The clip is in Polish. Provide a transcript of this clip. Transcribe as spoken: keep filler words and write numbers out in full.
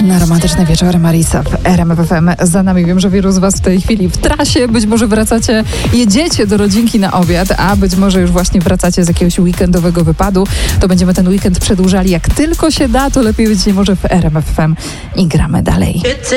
Na romantyczne wieczory Marisa w R M F F M za nami. Wiem, że wielu z Was w tej chwili w trasie, być może wracacie, jedziecie do rodzinki na obiad, a być może już właśnie wracacie z jakiegoś weekendowego wypadu. To będziemy ten weekend przedłużali jak tylko się da, to lepiej być nie może w R M F F M i gramy dalej.